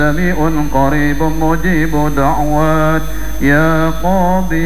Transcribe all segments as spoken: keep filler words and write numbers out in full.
سميع قريب مجيب دعوات يا قاضي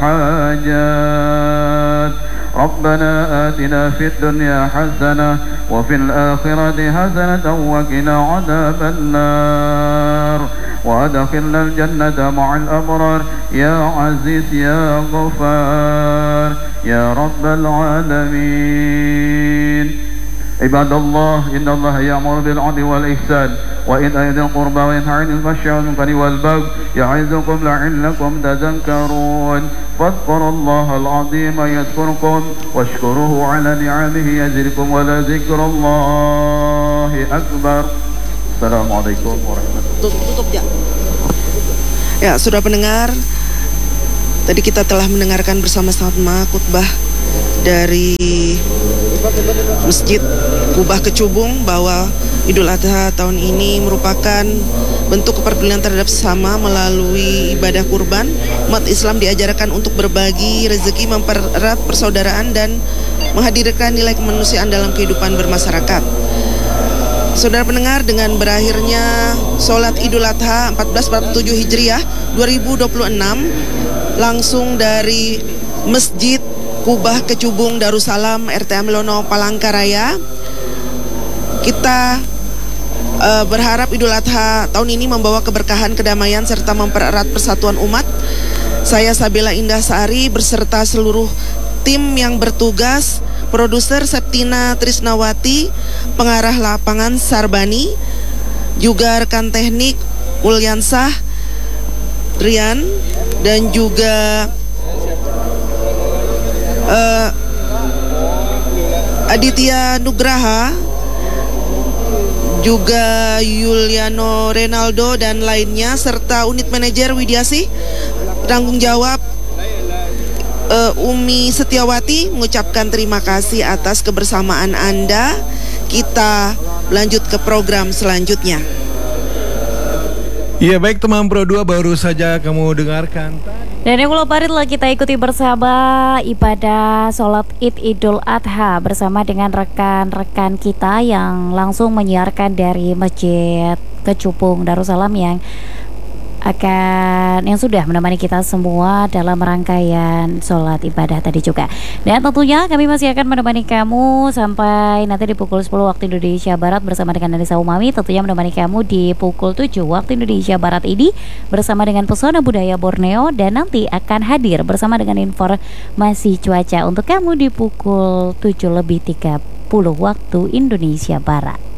الحاجات ربنا آتنا في الدنيا حسنة وفي الآخرة حسنة وقنا عذاب النار وأدخلنا الجنة مع الأبرار يا عزيز يا غفار يا رب العالمين عباد الله إن الله يأمر بالعدل والإحسان وإيتاء ذي القربى وينهى عن الفحشاء والمنكر والبغي يعظكم لعلكم تذكرون فاذكروا الله العظيم يذكركم واشكروه على نعمه يزدكم ولذكر الله أكبر. Assalamualaikum warahmatullahi wabarakatuh. Tutup ya. Ya, sudah pendengar, tadi kita telah mendengarkan bersama-sama khutbah dari Masjid Kubah Kecubung bahwa Idul Adha tahun ini merupakan bentuk kepedulian terhadap sesama melalui ibadah kurban. Umat Islam diajarkan untuk berbagi rezeki, mempererat persaudaraan dan menghadirkan nilai kemanusiaan dalam kehidupan bermasyarakat. Saudara pendengar, dengan berakhirnya sholat Idul Adha seribu empat ratus empat puluh tujuh Hijriah dua ribu dua puluh enam langsung dari Masjid Kubah Kecubung Darussalam R T A Melono Palangkaraya, kita uh, berharap Idul Adha tahun ini membawa keberkahan, kedamaian serta mempererat persatuan umat. Saya Sabila Indah Sari beserta seluruh tim yang bertugas, produser Septina Trisnawati, pengarah lapangan Sarbani, juga rekan teknik Ulyansah Rian, dan juga uh, Aditya Nugraha, juga Yuliano Renaldo dan lainnya, serta unit manajer Widiasih, tanggung jawab Uh, Umi Setiawati mengucapkan terima kasih atas kebersamaan Anda. Kita lanjut ke program selanjutnya. Iya, baik teman Pro dua, baru saja kamu dengarkan. Dan yang mulai marilah kita ikuti bersama ibadah sholat Id Idul Adha bersama dengan rekan-rekan kita yang langsung menyiarkan dari Masjid Kecubung Darussalam yang akan yang sudah menemani kita semua dalam rangkaian sholat ibadah tadi juga. Dan tentunya kami masih akan menemani kamu sampai nanti di pukul sepuluh waktu Indonesia Barat bersama dengan Anissa Umami, tentunya menemani kamu di pukul tujuh waktu Indonesia Barat ini bersama dengan Pesona Budaya Borneo, dan nanti akan hadir bersama dengan informasi cuaca untuk kamu di pukul tujuh lebih tiga puluh waktu Indonesia Barat.